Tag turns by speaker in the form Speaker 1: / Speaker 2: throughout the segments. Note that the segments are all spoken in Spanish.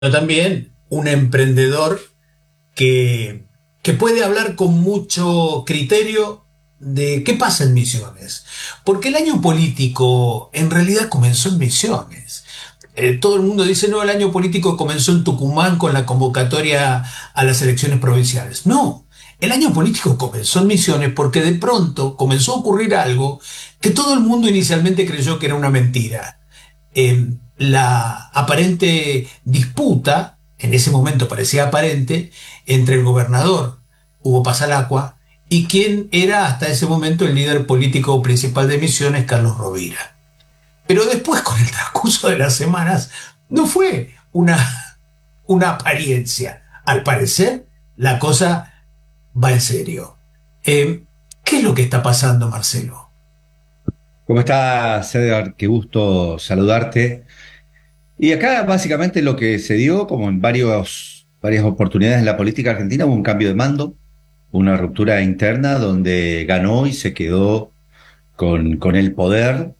Speaker 1: Pero también un emprendedor que, que puede hablar con mucho criterio de qué pasa en Misiones. Porque el año político en realidad comenzó en Misiones. Todo el mundo dice, no, el año político comenzó en Tucumán con la convocatoria a las elecciones provinciales. No, el año político comenzó en Misiones porque de pronto comenzó a ocurrir algo que todo el mundo inicialmente creyó que era una mentira. La aparente disputa, en ese momento parecía aparente, entre el gobernador Hugo Pasalacqua y quien era hasta ese momento el líder político principal de Misiones, Carlos Rovira. Pero después, con el transcurso de las semanas, no fue una apariencia. Al parecer, la cosa va en serio. ¿Qué es lo que está pasando, Marcelo?
Speaker 2: ¿Cómo estás, Edgar? Qué gusto saludarte. Y acá básicamente lo que se dio, como en varias oportunidades en la política argentina, hubo un cambio de mando, una ruptura interna donde ganó y se quedó con el poder,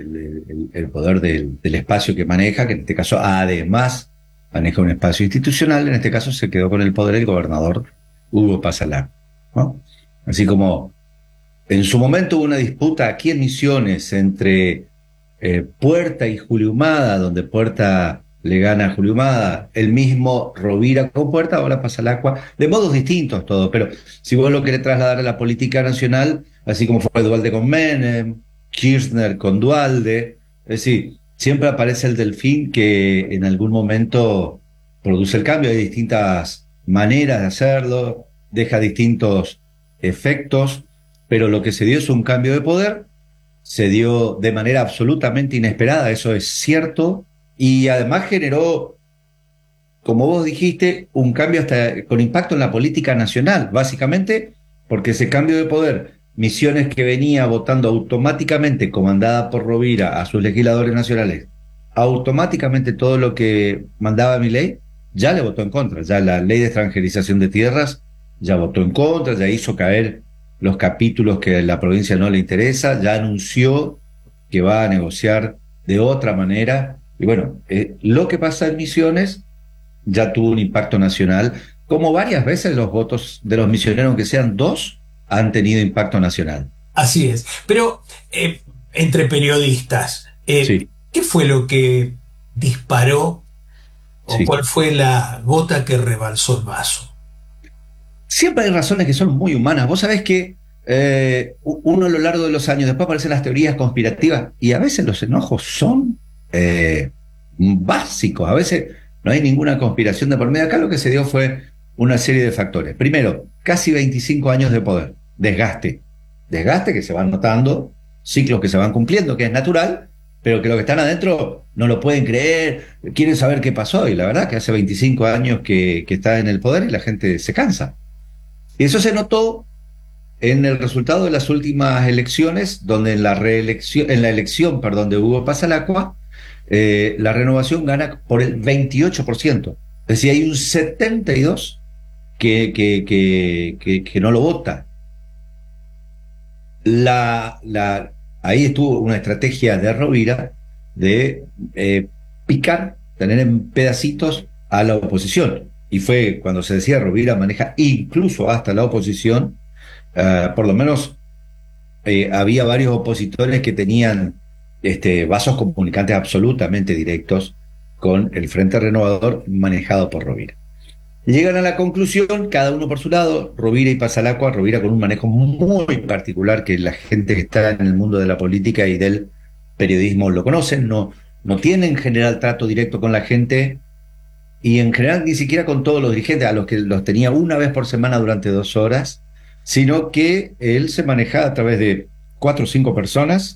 Speaker 2: el poder del espacio que maneja, que en este caso además maneja un espacio institucional. En este caso se quedó con el poder el gobernador Hugo Pasalá, ¿no? Así como en su momento hubo una disputa aquí en Misiones entre Puerta y Julio Humada, donde Puerta le gana a Julio Humada, el mismo Rovira con Puerta, ahora pasa el agua, de modos distintos todo, pero si vos lo querés trasladar a la política nacional, así como fue Dualde con Menem, Kirchner con Dualde, es decir, siempre aparece el delfín que en algún momento produce el cambio, hay distintas maneras de hacerlo, deja distintos efectos, pero lo que se dio es un cambio de poder, se dio de manera absolutamente inesperada, eso es cierto, y además generó, como vos dijiste, un cambio hasta con impacto en la política nacional, básicamente porque ese cambio de poder, Misiones que venía votando automáticamente, comandada por Rovira, a sus legisladores nacionales, automáticamente todo lo que mandaba Milei, ya le votó en contra, ya la ley de extranjerización de tierras, ya votó en contra, ya hizo caer los capítulos que a la provincia no le interesa, ya anunció que va a negociar de otra manera. Y bueno, lo que pasa en Misiones ya tuvo un impacto nacional, como varias veces los votos de los misioneros, aunque sean dos, han tenido impacto nacional.
Speaker 1: Así es. Pero entre periodistas,
Speaker 2: Sí,
Speaker 1: ¿qué fue lo que disparó o
Speaker 2: sí.
Speaker 1: cuál fue la gota que rebalsó el vaso?
Speaker 2: Siempre hay razones que son muy humanas. Vos sabés que uno a lo largo de los años, después aparecen las teorías conspirativas y a veces los enojos son básicos. A veces no hay ninguna conspiración de por medio. Acá lo que se dio fue una serie de factores. Primero, casi 25 años de poder. Desgaste. Desgaste que se van notando, ciclos que se van cumpliendo, que es natural, pero que los que están adentro no lo pueden creer, quieren saber qué pasó. Y la verdad que hace 25 años que está en el poder y la gente se cansa. Y eso se notó en el resultado de las últimas elecciones, donde en la elección, perdón, de Hugo Pasalacqua, la renovación gana por el 28%. Es decir, hay un 72% que no lo vota. Ahí estuvo una estrategia de Rovira de picar, tener en pedacitos a la oposición. Y fue cuando se decía Rovira maneja incluso hasta la oposición, por lo menos había varios opositores que tenían vasos comunicantes absolutamente directos con el Frente Renovador manejado por Rovira. Llegan a la conclusión, cada uno por su lado, Rovira y Pasalacqua, Rovira con un manejo muy particular que la gente que está en el mundo de la política y del periodismo lo conocen, no tiene en general trato directo con la gente y en general ni siquiera con todos los dirigentes, a los que los tenía una vez por semana durante 2 horas, sino que él se manejaba a través de 4 o 5 personas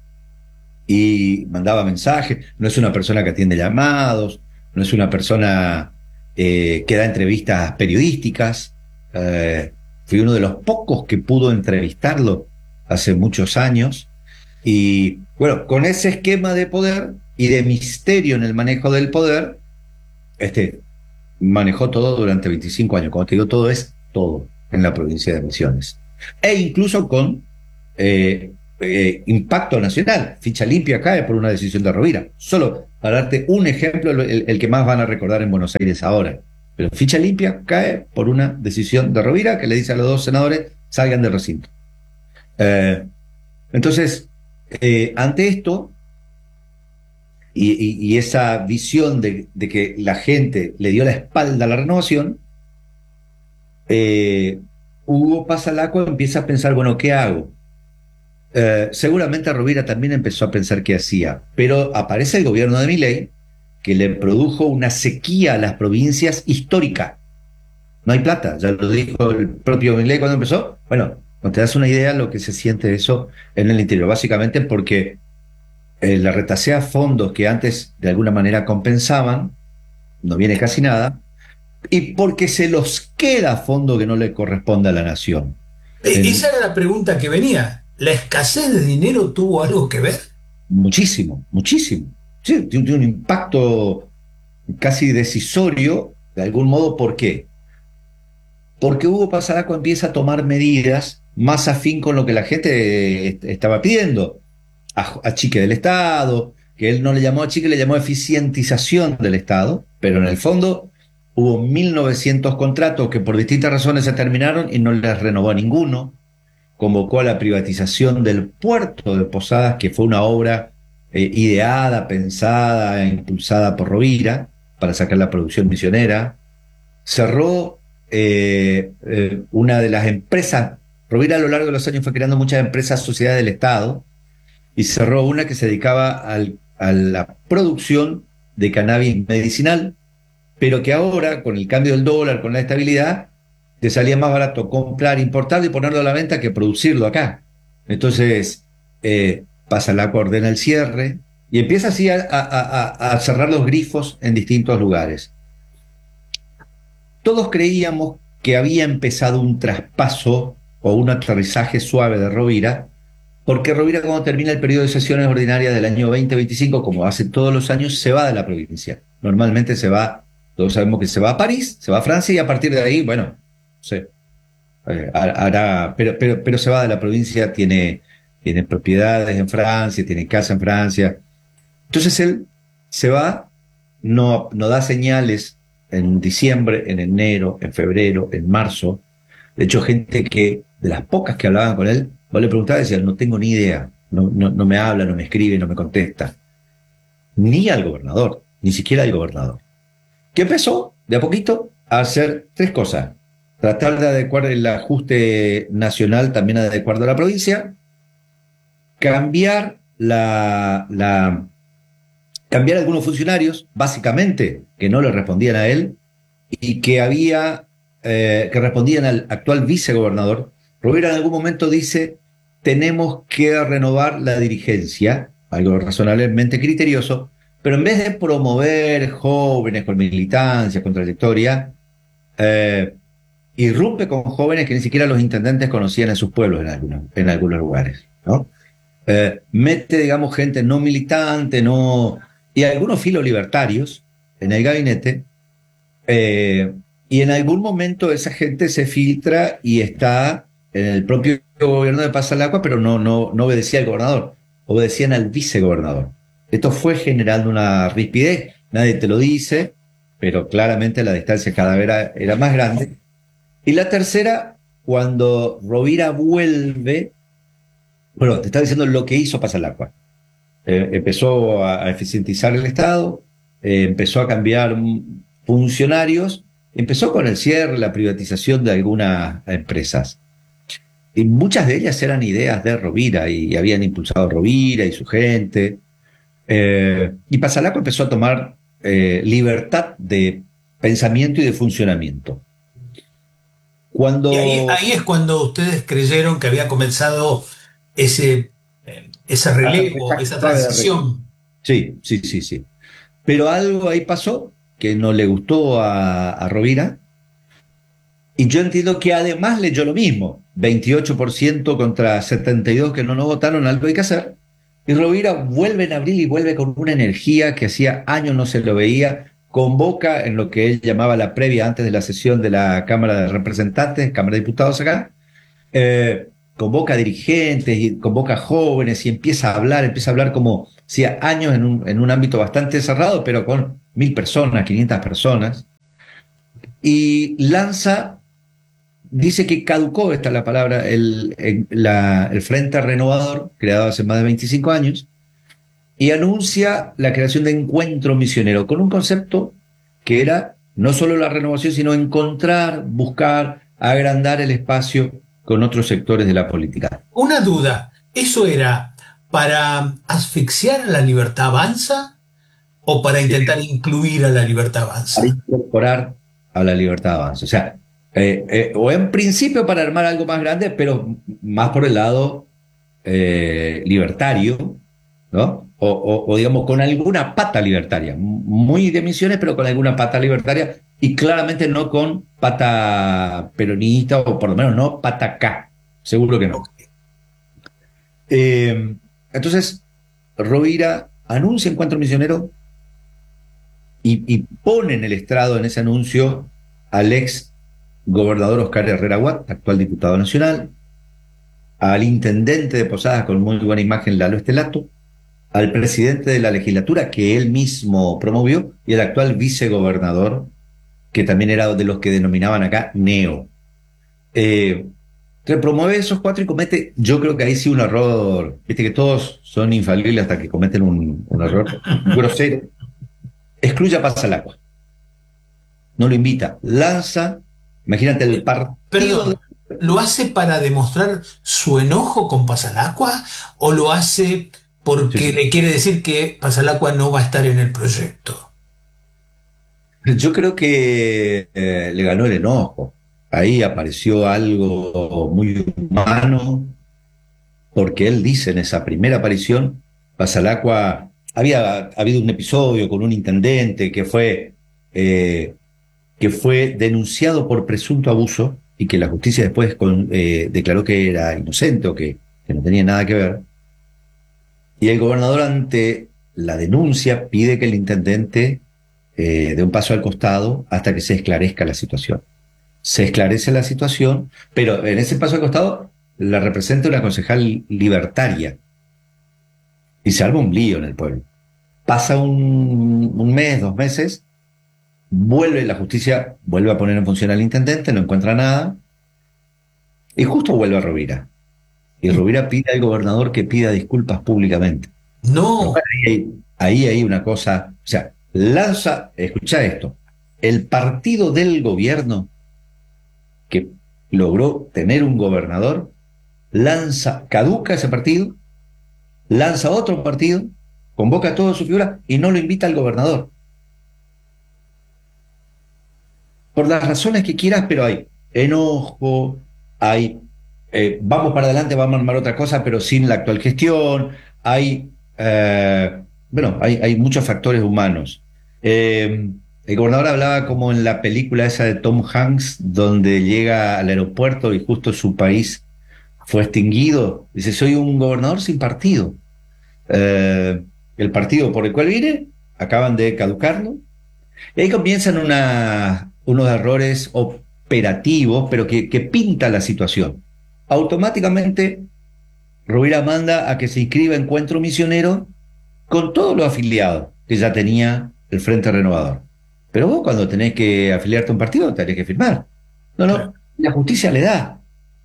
Speaker 2: y mandaba mensajes. No es una persona que atiende llamados, no es una persona que da entrevistas periodísticas. Fui uno de los pocos que pudo entrevistarlo hace muchos años. Y bueno, con ese esquema de poder y de misterio en el manejo del poder, este, manejó todo durante 25 años. Cuando te digo todo, es todo en la provincia de Misiones. E incluso con impacto nacional. Ficha Limpia cae por una decisión de Rovira. Solo para darte un ejemplo, el que más van a recordar en Buenos Aires ahora. Pero Ficha Limpia cae por una decisión de Rovira que le dice a los dos senadores, salgan del recinto. Eh, entonces, ante esto, y esa visión de que la gente le dio la espalda a la renovación, Hugo Pasalaco empieza a pensar, bueno, ¿qué hago? Seguramente Rovira también empezó a pensar qué hacía, pero aparece el gobierno de Milei, que le produjo una sequía a las provincias histórica. No hay plata, ya lo dijo el propio Milei cuando empezó. Bueno, no te das una idea de lo que se siente eso en el interior, básicamente porque le retasea fondos que antes de alguna manera compensaban, no viene casi nada, y porque se los queda fondo que no le corresponde a la nación.
Speaker 1: Esa era la pregunta que venía. ¿La escasez de dinero tuvo algo que ver?
Speaker 2: Muchísimo, muchísimo. Sí, tiene un impacto casi decisorio, de algún modo. ¿Por qué? Porque Hugo Pasaraco empieza a tomar medidas más afín con lo que la gente estaba pidiendo. Achique del Estado, que él no le llamó achique, le llamó eficientización del Estado, pero en el fondo hubo 1.900 contratos que por distintas razones se terminaron y no les renovó a ninguno. Convocó a la privatización del puerto de Posadas, que fue una obra ideada, pensada, impulsada por Rovira para sacar la producción misionera. Cerró una de las empresas. Rovira a lo largo de los años fue creando muchas empresas, sociedades del Estado, y cerró una que se dedicaba a la producción de cannabis medicinal, pero que ahora, con el cambio del dólar, con la estabilidad, te salía más barato comprar, importarlo y ponerlo a la venta que producirlo acá. Entonces, Pasalaco ordena el cierre y empieza así a cerrar los grifos en distintos lugares. Todos creíamos que había empezado un traspaso o un aterrizaje suave de Rovira, porque Rovira, cuando termina el periodo de sesiones ordinarias del año 2025, como hace todos los años, se va de la provincia. Normalmente se va, todos sabemos que se va a París, se va a Francia y a partir de ahí, bueno, no sé, hará, pero se va de la provincia, tiene propiedades en Francia, tiene casa en Francia. Entonces él se va, no da señales en diciembre, en enero, en febrero, en marzo. De hecho, gente que, de las pocas que hablaban con él, vos le preguntabas y decían, no tengo ni idea, no me habla, no me escribe, no me contesta. Ni al gobernador, ni siquiera al gobernador. Que empezó, de a poquito, a hacer tres cosas. Tratar de adecuar el ajuste nacional también adecuado a la provincia, cambiar cambiar algunos funcionarios, básicamente, que no le respondían a él, y que respondían al actual vicegobernador. Rovira en algún momento dice, tenemos que renovar la dirigencia, algo razonablemente criterioso, pero en vez de promover jóvenes con militancia, con trayectoria, irrumpe con jóvenes que ni siquiera los intendentes conocían en sus pueblos en algunos lugares, ¿no? Mete, digamos, gente no militante, y algunos filolibertarios en el gabinete, y en algún momento esa gente se filtra y está en el propio gobierno de Pasalacqua, pero no obedecía al gobernador, obedecían al vicegobernador. Esto fue generando una rispidez, nadie te lo dice, pero claramente la distancia cada vez era más grande. Y la tercera, cuando Rovira vuelve, bueno, te estaba diciendo lo que hizo Pasalacqua. Empezó a eficientizar el Estado, empezó a cambiar funcionarios, empezó con el cierre, la privatización de algunas empresas. Y muchas de ellas eran ideas de Rovira y habían impulsado a Rovira y su gente. Y Pasalacqua empezó a tomar libertad de pensamiento y de funcionamiento.
Speaker 1: Y ahí es cuando ustedes creyeron que había comenzado ese relevo, esa transición.
Speaker 2: Sí. Pero algo ahí pasó que no le gustó a Rovira. Y yo entiendo que además leyó lo mismo. 28% contra 72% que no nos votaron, algo hay que hacer. Y Rovira vuelve en abril y vuelve con una energía que hacía años no se lo veía. Convoca en lo que él llamaba la previa antes de la sesión de la Cámara de Representantes, Cámara de Diputados acá, convoca dirigentes y convoca jóvenes y empieza a hablar como si años en un ámbito bastante cerrado, pero con 1000 personas, 500 personas, y lanza, dice que caducó, esta es la palabra, el Frente Renovador, creado hace más de 25 años, y anuncia la creación de Encuentro Misionero, con un concepto que era no solo la renovación, sino encontrar, buscar, agrandar el espacio con otros sectores de la política.
Speaker 1: Una duda, ¿eso era para asfixiar a la Libertad Avanza o para intentar incluir a la Libertad
Speaker 2: Para
Speaker 1: Avanza?
Speaker 2: incorporar a la Libertad Avanza. O sea, o en principio para armar algo más grande, pero más por el lado libertario, ¿no? O digamos con alguna pata libertaria, muy de Misiones, pero con alguna pata libertaria, y claramente no con pata peronista, o por lo menos no pata K, seguro que no.
Speaker 1: Ok.
Speaker 2: Entonces, Rovira anuncia Encuentro Misionero y pone en el estrado en ese anuncio al ex gobernador Oscar Herrera Watt, actual diputado nacional, al intendente de Posadas con muy buena imagen Lalo Estelato, al presidente de la legislatura que él mismo promovió y al actual vicegobernador, que también era de los que denominaban acá Neo. Entonces promueve esos cuatro y comete, yo creo que ahí sí un error, viste que todos son infalibles hasta que cometen un error grosero. Excluye a Pasalacqua, no lo invita, lanza, imagínate el partido.
Speaker 1: Perdón, ¿lo hace para demostrar su enojo con Pasalacqua o lo hace
Speaker 2: Sí,
Speaker 1: porque
Speaker 2: sí.
Speaker 1: le quiere decir que Pasalacqua no va a estar en el proyecto?
Speaker 2: Yo creo que le ganó el enojo. Ahí apareció algo muy humano, porque él dice en esa primera aparición, Pasalacqua, había habido un episodio con un intendente eh, que fue denunciado por presunto abuso y que la justicia después declaró que era inocente o que no tenía nada que ver. Y el gobernador, ante la denuncia, pide que el intendente dé un paso al costado hasta que se esclarezca la situación. Se esclarece la situación, pero en ese paso al costado la representa una concejal libertaria y se arma un lío en el pueblo. Pasa un mes, 2 meses, vuelve la justicia, vuelve a poner en función al intendente, no encuentra nada y justo vuelve a Rovira. Y Rovira pide al gobernador que pida disculpas públicamente. Lo cual
Speaker 1: No,
Speaker 2: ahí hay una cosa, o sea, lanza, escucha esto, el partido del gobierno que logró tener un gobernador, caduca ese partido, lanza otro partido, convoca a toda su figura y no lo invita al gobernador. Por las razones que quieras, pero hay enojo, hay vamos para adelante, vamos a armar otra cosa, pero sin la actual gestión, hay, hay muchos factores humanos. El gobernador hablaba como en la película esa de Tom Hanks, donde llega al aeropuerto y justo su país fue extinguido. Dice, soy un gobernador sin partido. Eh, el partido por el cual vine, acaban de caducarlo. Y ahí comienzan unos errores operativos, pero que pinta la situación. Automáticamente, Rovira manda a que se inscriba Encuentro Misionero con todos los afiliados que ya tenía el Frente Renovador. Pero vos cuando tenés que afiliarte a un partido tenés que firmar. No,
Speaker 1: claro.
Speaker 2: no, la justicia le da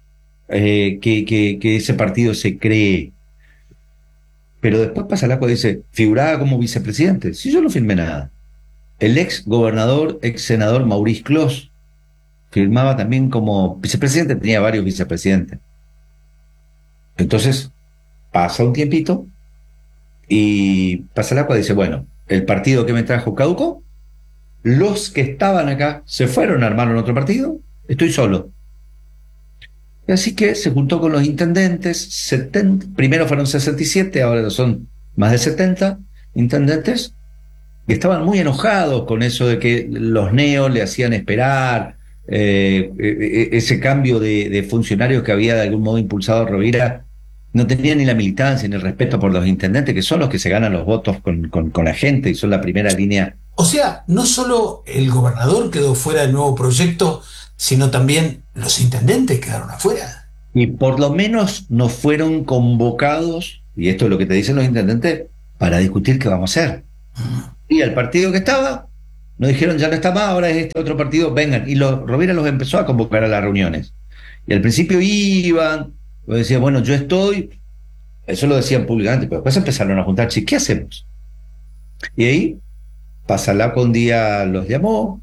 Speaker 2: que ese partido se cree. Pero después pasa la cosa, dice, figuraba como vicepresidente. Si yo no firmé nada. El ex gobernador, ex senador Maurice Clos firmaba también como vicepresidente, tenía varios vicepresidentes. Entonces pasa un tiempito y pasa el agua y dice, bueno, el partido que me trajo caducó, los que estaban acá se fueron, armaron otro partido, estoy solo. Y así que se juntó con los intendentes, 70, primero fueron 67, ahora son más de 70 intendentes, que estaban muy enojados con eso de que los neos le hacían esperar, ese cambio de funcionarios que había de algún modo impulsado a Rovira, no tenía ni la militancia ni el respeto por los intendentes, que son los que se ganan los votos con la gente y son la primera línea.
Speaker 1: O sea, no solo el gobernador quedó fuera del nuevo proyecto, sino también los intendentes quedaron afuera.
Speaker 2: Y por lo menos nos fueron convocados, y esto es lo que te dicen los intendentes, para discutir qué vamos a hacer. Y el partido que estaba, nos dijeron ya no está más, ahora es este otro partido, vengan. Y Rovira los empezó a convocar a las reuniones. Y al principio iban, decían, bueno, yo estoy, eso lo decían públicamente, pero después empezaron a juntar, ¿qué hacemos? Y ahí, Pasalaco un día los llamó,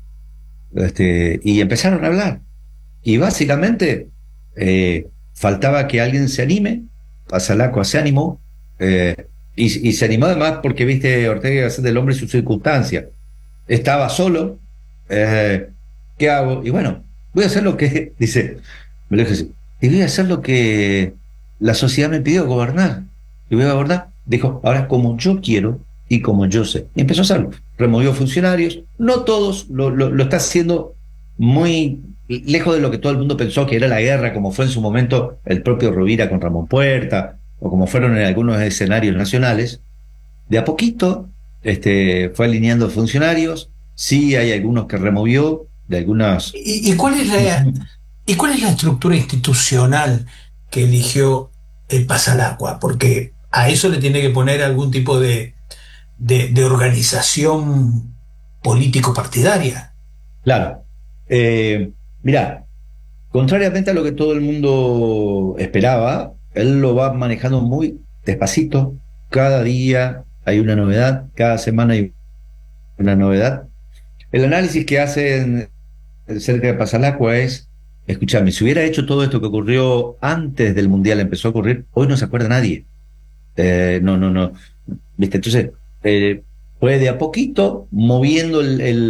Speaker 2: y empezaron a hablar. Y básicamente faltaba que alguien se anime, Pasalaco se animó, y se animó además porque, viste, Ortega iba a ser del hombre y sus circunstancias. Estaba solo, ¿qué hago? Y bueno, voy a hacer lo que, dice, me lo dijo así, y voy a hacer lo que la sociedad me pidió, gobernar. Y voy a gobernar, dijo, ahora como yo quiero y como yo sé. Y empezó a hacerlo. Removió funcionarios, no todos, lo está haciendo muy lejos de lo que todo el mundo pensó que era la guerra, como fue en su momento el propio Rovira con Ramón Puerta, o como fueron en algunos escenarios nacionales. De a poquito fue alineando funcionarios, sí hay algunos que removió, de algunas...
Speaker 1: ¿Y cuál es la estructura institucional que eligió el Pasalacqua? Porque a eso le tiene que poner algún tipo de organización político-partidaria.
Speaker 2: Claro. Mirá, contrariamente a lo que todo el mundo esperaba, él lo va manejando muy despacito. Cada día hay una novedad, cada semana hay una novedad. El análisis que hacen cerca de Pasalacqua es, escúchame, si hubiera hecho todo esto que ocurrió antes del Mundial, empezó a ocurrir, hoy no se acuerda nadie. No. ¿Viste? Entonces, fue de a poquito moviendo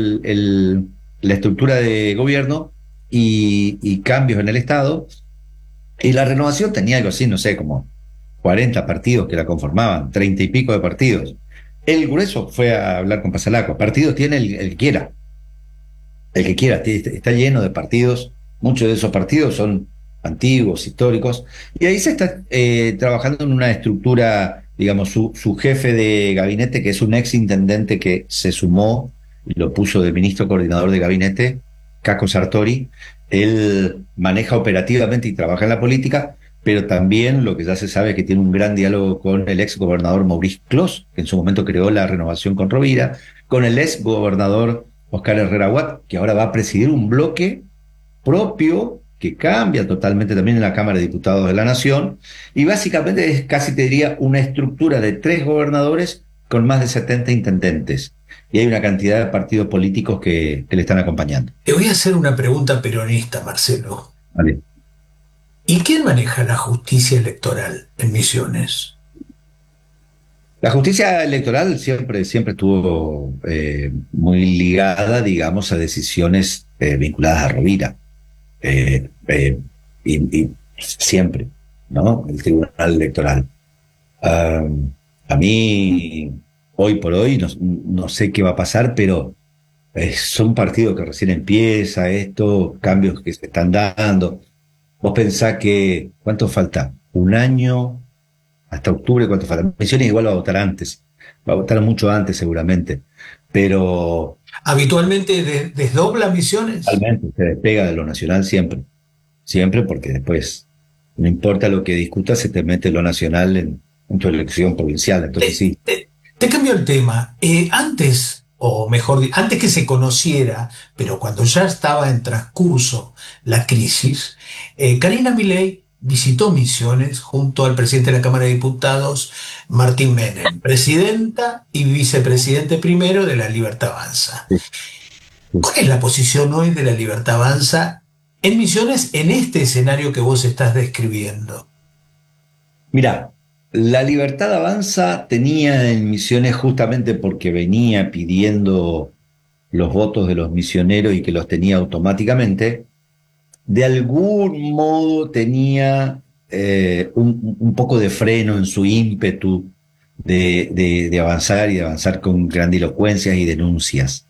Speaker 2: la estructura de gobierno y cambios en el Estado. Y la renovación tenía algo así, no sé, como 40 partidos que la conformaban, 30 y pico de partidos. El grueso fue a hablar con Pasalaco. Partidos tiene el que quiera. El que quiera, está lleno de partidos. Muchos de esos partidos son antiguos, históricos. Y ahí se está trabajando en una estructura, digamos, su jefe de gabinete, que es un ex intendente que se sumó y lo puso de ministro coordinador de gabinete, Caco Sartori. Él maneja operativamente y trabaja en la política, pero también lo que ya se sabe es que tiene un gran diálogo con el ex gobernador Maurice Clos, que en su momento creó la renovación con Rovira, con el ex gobernador Oscar Herrera Watt, que ahora va a presidir un bloque propio que cambia totalmente también en la Cámara de Diputados de la Nación, y básicamente es casi te diría una estructura de 3 gobernadores con más de 70 intendentes. Y hay una cantidad de partidos políticos que le están acompañando.
Speaker 1: Te voy a hacer una pregunta peronista, Marcelo.
Speaker 2: Vale.
Speaker 1: ¿Y quién maneja la justicia electoral en Misiones?
Speaker 2: La justicia electoral siempre estuvo muy ligada, digamos, a decisiones vinculadas a Rovira. Eh, eh, y siempre, ¿no? El Tribunal Electoral. A mí, hoy por hoy, no sé qué va a pasar, pero son partidos que recién empieza esto, cambios que se están dando. Vos pensás que, ¿cuánto falta? Un año, hasta octubre, ¿cuánto falta? Misiones igual va a votar antes, va a votar mucho antes seguramente, pero
Speaker 1: ¿Habitualmente desdobla Misiones?
Speaker 2: realmente se despega de lo nacional siempre porque después, no importa lo que discutas, se te mete lo nacional en tu elección provincial, entonces
Speaker 1: Te,
Speaker 2: sí.
Speaker 1: te cambio el tema. Antes, o mejor, antes que se conociera, pero cuando ya estaba en transcurso la crisis, Karina Milei visitó Misiones junto al presidente de la Cámara de Diputados, Martín Menem, presidenta y vicepresidente primero de la Libertad Avanza.
Speaker 2: Sí, sí.
Speaker 1: ¿Cuál es la posición hoy de la Libertad Avanza en Misiones en este escenario que vos estás describiendo?
Speaker 2: Mira, la Libertad Avanza tenía en Misiones justamente porque venía pidiendo los votos de los misioneros y que los tenía automáticamente, de algún modo tenía un poco de freno en su ímpetu de avanzar y de avanzar con grandilocuencias y denuncias.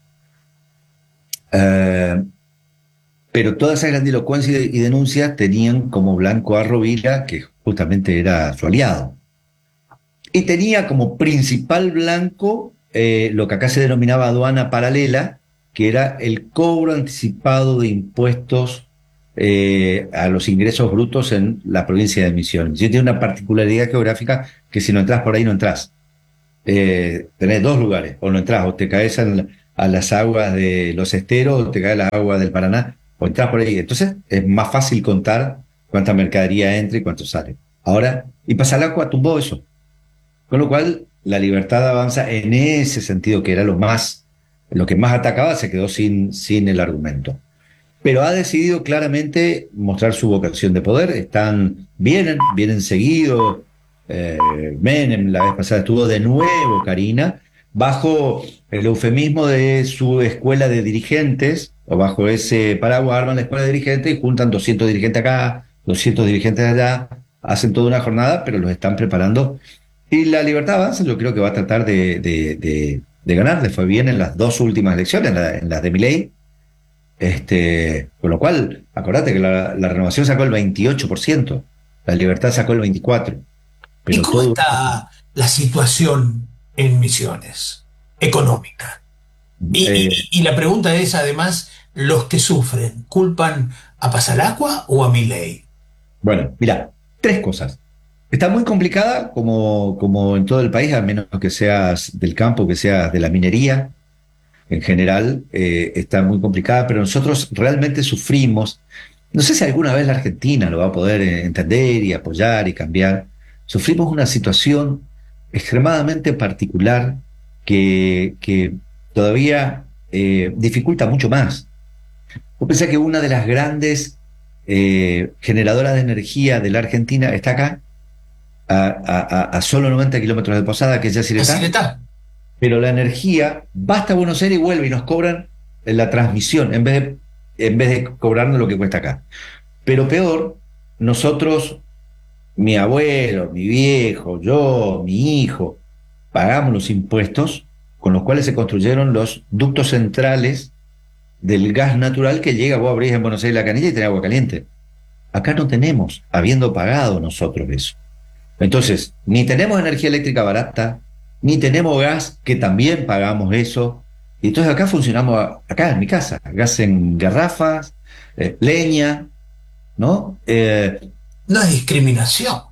Speaker 2: Eh, pero toda esa grandilocuencia y denuncias tenían como blanco a Rovira, que justamente era su aliado. Y tenía como principal blanco lo que acá se denominaba aduana paralela, que era el cobro anticipado de impuestos a los ingresos brutos en la provincia de Misiones. Y tiene una particularidad geográfica que si no entras por ahí no entras. Tenés dos lugares, o no entras, o te caes a las aguas de los esteros, o te caes a las aguas del Paraná, o entras por ahí. Entonces es más fácil contar cuánta mercadería entra y cuánto sale. Ahora, y Pasalacua tumbó eso. Con lo cual, la libertad avanza en ese sentido, que era lo que más atacaba, se quedó sin el argumento. Pero ha decidido claramente mostrar su vocación de poder. Vienen seguido. Menem la vez pasada estuvo de nuevo, Karina, bajo el eufemismo de su escuela de dirigentes, o bajo ese paraguas arman la escuela de dirigentes y juntan 200 dirigentes acá, 200 dirigentes allá, hacen toda una jornada, pero los están preparando. Y la Libertad Avanza yo creo que va a tratar de ganar. Le fue bien en las dos últimas elecciones, en las de Milei. Con lo cual, acordate que la Renovación sacó el 28%, la Libertad sacó el 24%,
Speaker 1: ¿Y
Speaker 2: pero
Speaker 1: cómo
Speaker 2: todo.
Speaker 1: está la situación en Misiones económica? Y la pregunta es, además, ¿los que sufren culpan a Pasalacua o a Milei?
Speaker 2: Bueno, mira, tres cosas. Está muy complicada, como en todo el país, a menos que seas del campo, que seas de la minería. En general, está muy complicada, pero nosotros realmente sufrimos. No sé si alguna vez la Argentina lo va a poder entender y apoyar y cambiar. Sufrimos una situación extremadamente particular que todavía dificulta mucho más. Vos pensás que una de las grandes generadoras de energía de la Argentina está acá, a solo 90 kilómetros de Posada, que es
Speaker 1: Así le
Speaker 2: Yacyretá,
Speaker 1: está.
Speaker 2: pero la energía va hasta Buenos Aires y vuelve y nos cobran la transmisión en vez de cobrarnos lo que cuesta acá. Pero peor, nosotros, mi abuelo, mi viejo, yo, mi hijo, pagamos los impuestos con los cuales se construyeron los ductos centrales del gas natural que llega. Vos abrís en Buenos Aires la canilla y tenés agua caliente. Acá no tenemos, habiendo pagado nosotros eso. Entonces, ni tenemos energía eléctrica barata, ni tenemos gas, que también pagamos eso. Y entonces acá funcionamos, acá en mi casa, gas en garrafas, leña, ¿no?
Speaker 1: No es discriminación.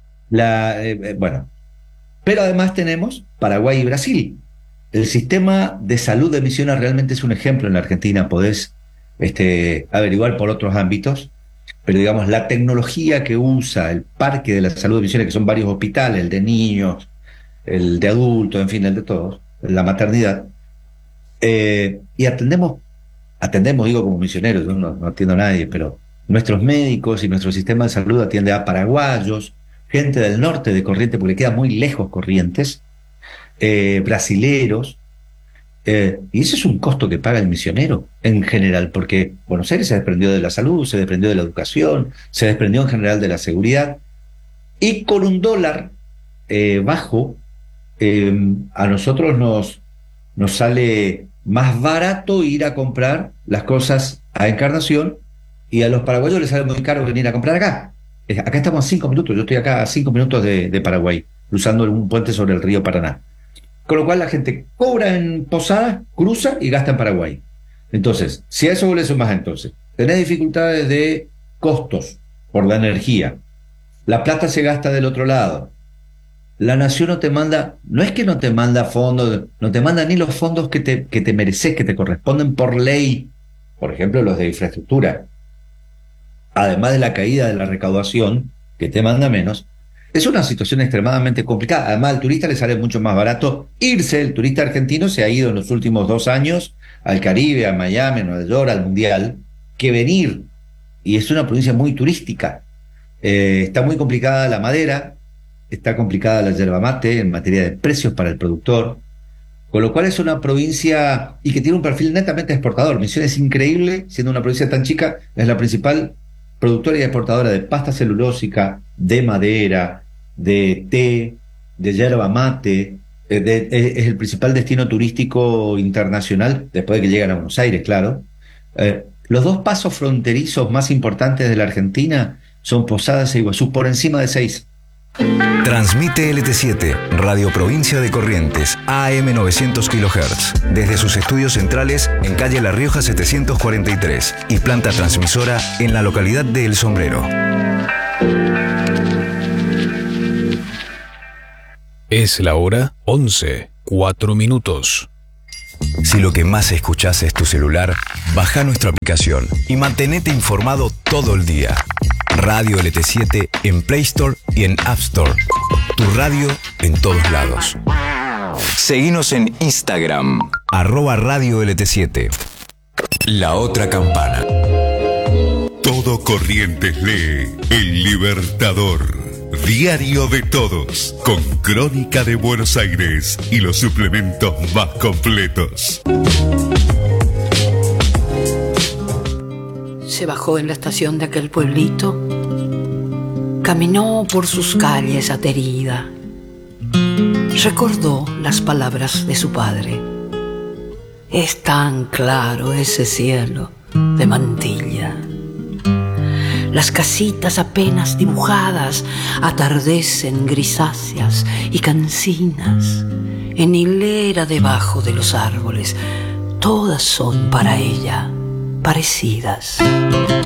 Speaker 2: Bueno, pero además tenemos Paraguay y Brasil. El sistema de salud de Misiones realmente es un ejemplo en la Argentina. Podés averiguar por otros ámbitos, pero digamos, la tecnología que usa el Parque de la Salud de Misiones, que son varios hospitales, el de niños, el de adultos, en fin, el de todos, la maternidad, y atendemos, digo, como misioneros, yo no atiendo a nadie, pero nuestros médicos y nuestro sistema de salud atiende a paraguayos, gente del norte de Corrientes, porque queda muy lejos Corrientes, brasileros, y ese es un costo que paga el misionero en general, porque Buenos Aires se desprendió de la salud, se desprendió de la educación, se desprendió en general de la seguridad, y con un dólar bajo, a nosotros nos sale más barato ir a comprar las cosas a Encarnación, y a los paraguayos les sale muy caro venir a comprar acá. Acá estamos a 5 minutos, yo estoy acá a 5 minutos de Paraguay, cruzando un puente sobre el río Paraná. Con lo cual la gente cobra en Posadas, cruza y gasta en Paraguay. Entonces, si a eso vos le sumás entonces, tenés dificultades de costos por la energía, la plata se gasta del otro lado, la nación no te manda, no es que no te manda fondos, no te manda ni los fondos que te mereces, que te corresponden por ley, por ejemplo los de infraestructura, además de la caída de la recaudación, que te manda menos. Es una situación extremadamente complicada. Además, al turista le sale mucho más barato irse. El turista argentino se ha ido en los últimos 2 años al Caribe, a Miami, a Nueva York, al Mundial, que venir. Y es una provincia muy turística. Está muy complicada la madera, está complicada la yerba mate en materia de precios para el productor, con lo cual es una provincia y que tiene un perfil netamente exportador. Misiones es increíble, siendo una provincia tan chica, es la principal productora y exportadora de pasta celulósica, de madera, de té, de yerba mate, es el principal destino turístico internacional, después de que llegan a Buenos Aires, claro. Los dos pasos fronterizos más importantes de la Argentina son Posadas e Iguazú, por encima de 6.
Speaker 3: Transmite LT7, Radio Provincia de Corrientes, AM 900 kHz, desde sus estudios centrales en calle La Rioja 743 y planta transmisora en la localidad de El Sombrero.
Speaker 4: Es la hora 11:04.
Speaker 3: Si lo que más escuchás es tu celular, baja nuestra aplicación y mantenete informado todo el día. Radio LT7 en Play Store y en App Store. Tu radio en todos lados. Seguinos en Instagram, @Radio LT7. La otra campana.
Speaker 5: Todo Corrientes lee El Libertador, diario de todos, con crónica de Buenos Aires y los suplementos más completos.
Speaker 6: Se bajó en la estación de aquel pueblito, caminó por sus calles aterida, recordó las palabras de su padre. Es tan claro ese cielo de mantilla. Las casitas apenas dibujadas atardecen grisáceas y cansinas en hilera debajo de los árboles. Todas son para ella parecidas.